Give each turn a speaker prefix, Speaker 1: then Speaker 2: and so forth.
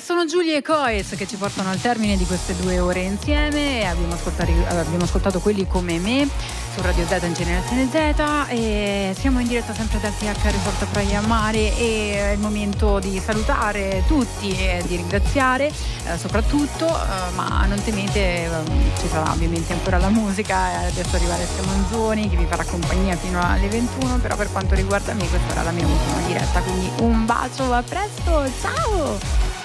Speaker 1: sono Giulia e Coez che ci portano al termine di queste 2 ore insieme. Abbiamo ascoltato Quelli come me su Radio Z in Generazione Z e siamo in diretta sempre dal TH Resort Praia Mare e è il momento di salutare tutti e di ringraziare soprattutto, ma non temete, ci sarà ovviamente ancora la musica e adesso arriva Alessia Manzoni che vi farà compagnia fino alle 21, però per quanto riguarda me questa era la mia ultima diretta, quindi un bacio, a presto, ciao!